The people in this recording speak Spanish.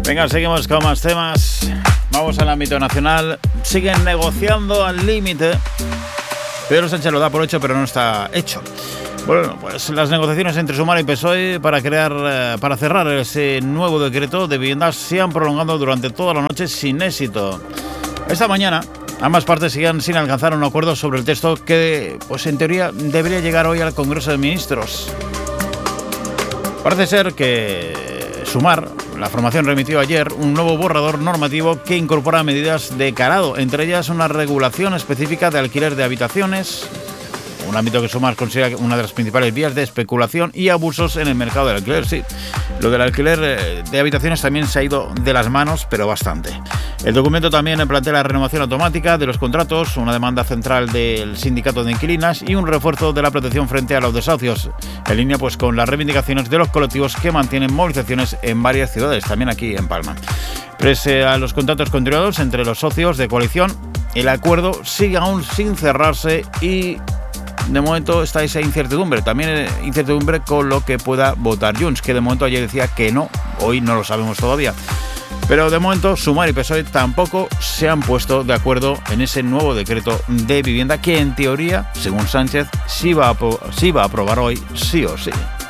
Venga, seguimos con más temas. Vamos al ámbito nacional. Siguen negociando al límite. Pedro Sánchez lo da por hecho, pero no está hecho. Bueno, pues las negociaciones entre Sumar y PSOE para cerrar ese nuevo decreto de vivienda se han prolongado durante toda la noche sin éxito. Esta mañana ambas partes siguen sin alcanzar un acuerdo sobre el texto que, pues en teoría, debería llegar hoy al Congreso de Ministros. Parece ser que Sumar, la formación, remitió ayer un nuevo borrador normativo que incorpora medidas de calado, entre ellas una regulación específica de alquiler de habitaciones, un ámbito que Sumar considera una de las principales vías de especulación y abusos en el mercado del alquiler. Sí, lo del alquiler de habitaciones también se ha ido de las manos, pero bastante. El documento también plantea la renovación automática de los contratos, una demanda central del sindicato de inquilinas y un refuerzo de la protección frente a los desahucios, en línea pues con las reivindicaciones de los colectivos que mantienen movilizaciones en varias ciudades, también aquí en Palma. Pese a los contratos continuados entre los socios de coalición, el acuerdo sigue aún sin cerrarse y de momento está esa incertidumbre, también incertidumbre con lo que pueda votar Junts, que de momento ayer decía que no, hoy no lo sabemos todavía. Pero de momento Sumar y PSOE tampoco se han puesto de acuerdo en ese nuevo decreto de vivienda que en teoría, según Sánchez, sí va a aprobar hoy sí o sí.